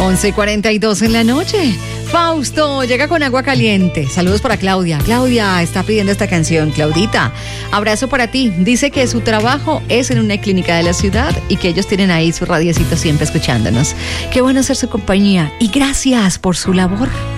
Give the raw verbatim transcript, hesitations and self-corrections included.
once y cuarenta y dos en la noche. Fausto llega con agua caliente. Saludos para Claudia. Claudia está pidiendo esta canción. Claudita, abrazo para ti. Dice que su trabajo es en una clínica de la ciudad y que ellos tienen ahí su radiecito siempre escuchándonos. Qué bueno ser su compañía y gracias por su labor.